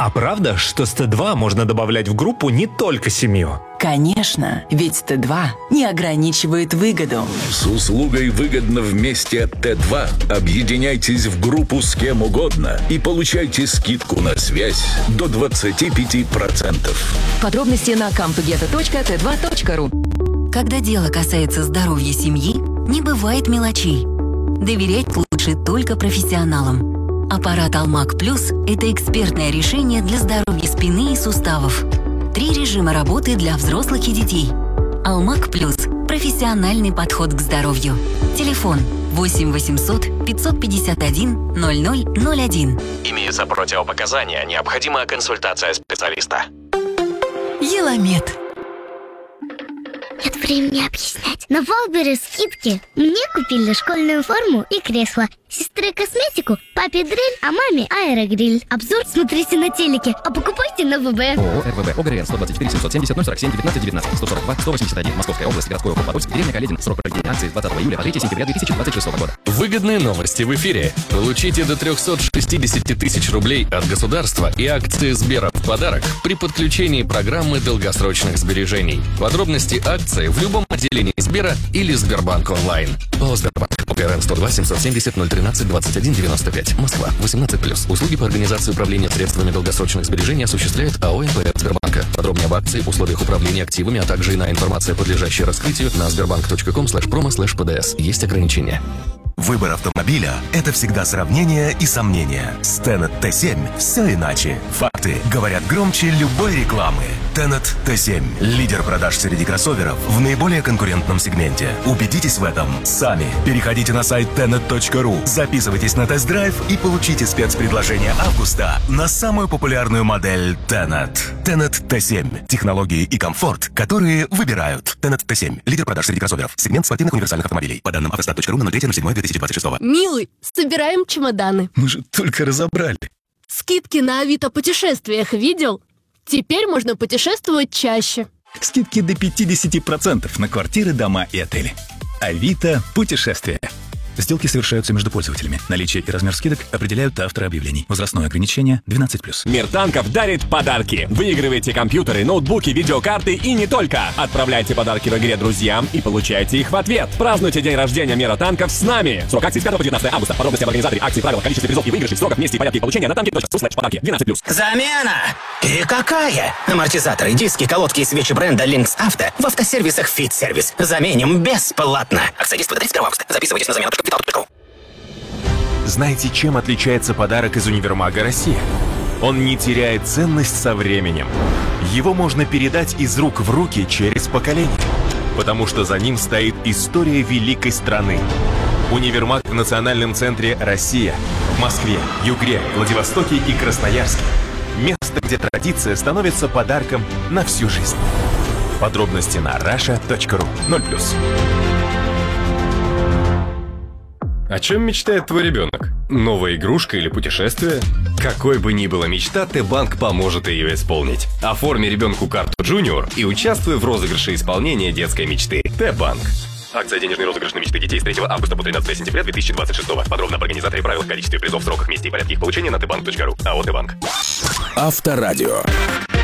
А правда, что с Т2 можно добавлять в группу не только семью? Конечно, ведь Т2 не ограничивает выгоду. С услугой «Выгодно вместе» от Т2 объединяйтесь в группу с кем угодно и получайте скидку на связь до 25%. Подробности на comtogether.t2.ru. Когда дело касается здоровья семьи, не бывает мелочей. Доверять лучше только профессионалам. Аппарат Алмаг Плюс – это экспертное решение для здоровья спины и суставов. 3 режима работы для взрослых и детей. Алмаг Плюс – профессиональный подход к здоровью. Телефон 8 800 551 0001. Имеются противопоказания, необходима консультация специалиста. Еламед. Нет времени объяснять. На Валбере скидки. Мне купили школьную форму и кресло. Сестре косметику, папе дрель, а маме аэрогриль. Обзор смотрите на телеке, а покупайте на ВБ. ООО РВБ ОГРН 124 770 047 19 19 142 181 Московская область, городской округ Подольск, деревня Каледин. Срок проведения акции с 20 июля по 3 сентября 2026 года. Выгодные новости в эфире. Получите до 360 тысяч рублей от государства и акции Сбера в подарок при подключении программы долгосрочных сбережений. Подробности акции в любом отделении Сбера или Сбербанк онлайн. ООО Сбербанк. ОГРН 102 770 013 21 95. Москва. 18+. Услуги по организации управления средствами долгосрочных сбережений осуществляет АО НПР Сбербанка. Подробнее об акции, условиях управления активами, а также иная информация, подлежащая раскрытию, на sberbank.com/promo/pds. Есть ограничения. Выбор автомобиля – это всегда сравнение и сомнения. С Tenet T7 все иначе. Факты говорят громче любой рекламы. Tenet T7 – лидер продаж среди кроссоверов в наиболее конкурентном сегменте. Убедитесь в этом сами. Переходите на сайт tenet.ru, записывайтесь на тест-драйв и получите спецпредложение августа на самую популярную модель Tenet. Tenet T7 – технологии и комфорт, которые выбирают. Tenet T7 – лидер продаж среди кроссоверов. Сегмент спортивных универсальных автомобилей. По данным автостат.ру на 03.07.2026. Милый, собираем чемоданы. Мы же только разобрали. Скидки на Авито путешествиях видел? Теперь можно путешествовать чаще. Скидки до 50% на квартиры, дома и отели. Авито путешествия. Сделки совершаются между пользователями. Наличие и размер скидок определяют авторы объявлений. Возрастное ограничение 12+. Мир танков дарит подарки. Выигрывайте компьютеры, ноутбуки, видеокарты и не только. Отправляйте подарки в игре друзьям и получайте их в ответ. Празднуйте день рождения Мира танков с нами. Срок акции с 5 по 19 августа. Подробности об организаторе акции, правила, количестве призов и выигрышей, сроках, месте и порядке их получения на танки.ру/подарки 12+. Замена! И какая? Амортизаторы, диски, колодки и свечи бренда Lynx Auto в автосервисах Fit Service. Заменим бесплатно. Акция действует до 31 августа. Записывайтесь на замену. Знаете, чем отличается подарок из универмага «Россия»? Он не теряет ценность со временем. Его можно передать из рук в руки через поколение, потому что за ним стоит история великой страны. Универмаг в национальном центре «Россия» в Москве, Югре, Владивостоке и Красноярске. Место, где традиция становится подарком на всю жизнь. Подробности на rasha.ru. 0+. О чем мечтает твой ребенок? Новая игрушка или путешествие? Какой бы ни была мечта, Т-банк поможет ее исполнить. Оформи ребенку карту Junior и участвуй в розыгрыше исполнения детской мечты. Т-банк. Акция «Денежный розыгрыш на мечты детей» с 3 августа по 13 сентября 2026. Подробно об организаторе, правилах, количестве призов, сроках, месте и порядке их получения на tbank.ru. АО «Т-банк». Авторадио.